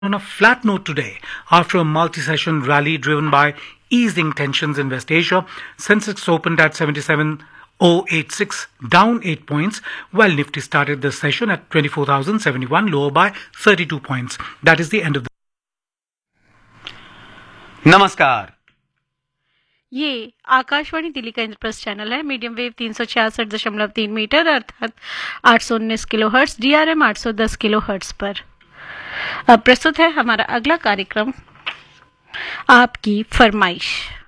On a flat note today, after a multi-session rally driven by easing tensions in West Asia, Sensex opened at 77,086, down 8 points, while Nifty started the session at 24,071, lower by 32 points. That is the end of the... नमस्कार, ये आकाशवाणी दिल्ली का Indraprastha channel है। Medium wave 366.3 metre अर्थात 819 kilohertz, DRM 810 kilohertz पर अब प्रस्तुत है हमारा अगला कार्यक्रम, आपकी फरमाइश।